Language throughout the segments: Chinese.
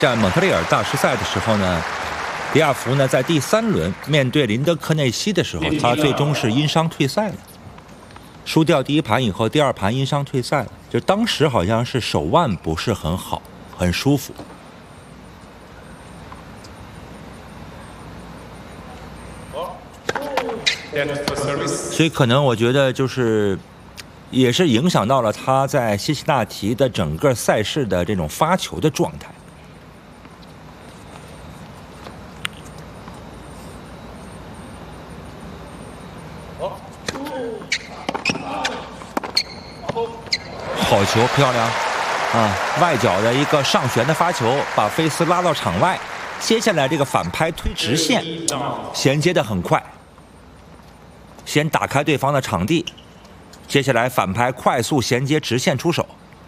在蒙特利尔大师赛的时候呢，迪亚福呢在第3轮面对林德科内西的时候，他最终是因伤退赛了，输掉第1盘以后，第2盘因伤退赛了。就当时好像是手腕不是很好，很舒服。所以可能我觉得就是也是影响到了他在辛辛那提的整个赛事的这种发球的状态。好球，漂亮啊！外角的一个上旋的发球，把菲斯拉到场外。接下来这个反拍推直线，衔接的很快，先打开对方的场地，接下来反拍快速衔接直线出手。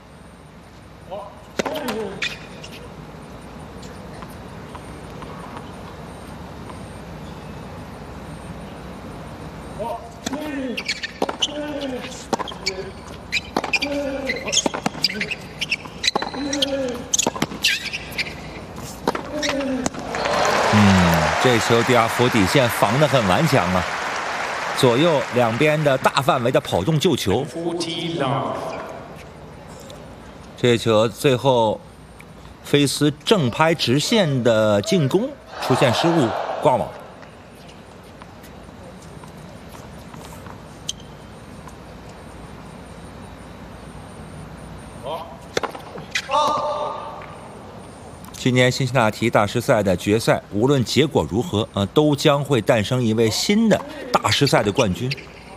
这球迪亚福底线防得很顽强啊，左右两边的大范围的跑动救球。这球最后菲斯正拍直线的进攻出现失误，挂网。今年辛辛那提大师赛的决赛，无论结果如何，都将会诞生一位新的大师赛的冠军。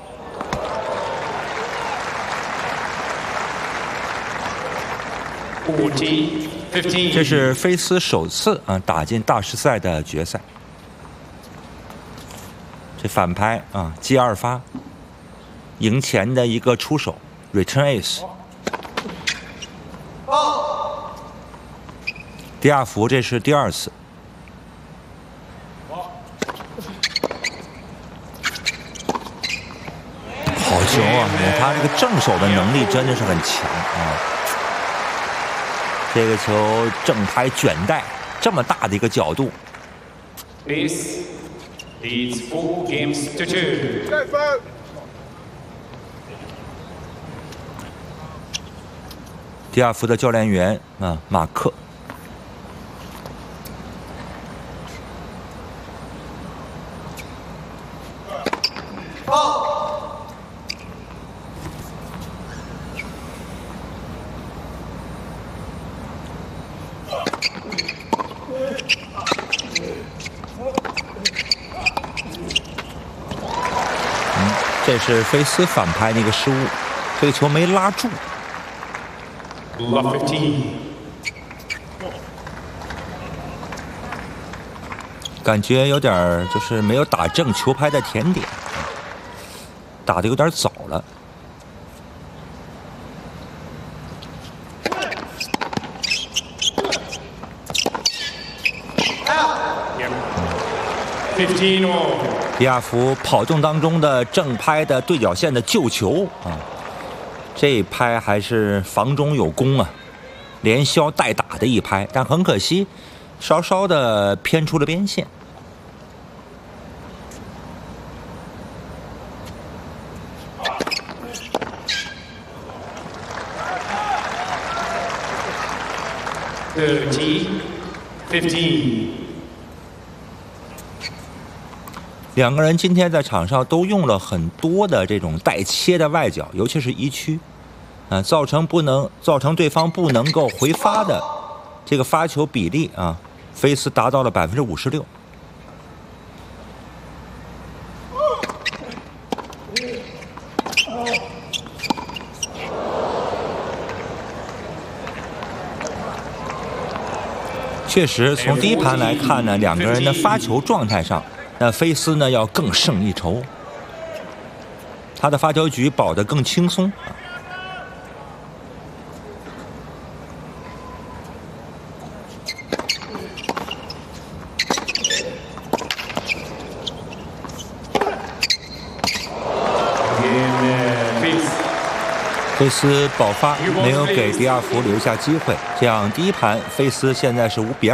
这是菲斯首次打进大师赛的决赛。这反拍接2发，赢前的一个出手 ，return ace。迪亚福这是第2次，好球啊！他这个正手的能力真的是很强啊！这个球正拍卷带，这么大的一个角度。迪亚福的教练员马克。这是菲斯反拍那个失误，这个球没拉住。感觉有点就是没有打正球拍的甜点，打得有点早了。迪亚福跑动当中的正拍的对角线的救球这一拍还是防中有功啊，连削带打的一拍，但很可惜，稍稍的偏出了边线。15。两个人今天在场上都用了很多的这种带切的外角，尤其是1区，造成对方不能够回发的这个发球比例菲斯达到了56%。确实，从第1盘来看呢，两个人的发球状态上。那菲斯呢要更胜一筹，他的发球局保得更轻松。菲斯保发没有给迪亚福留下机会，这样第1盘菲斯现在是5比2。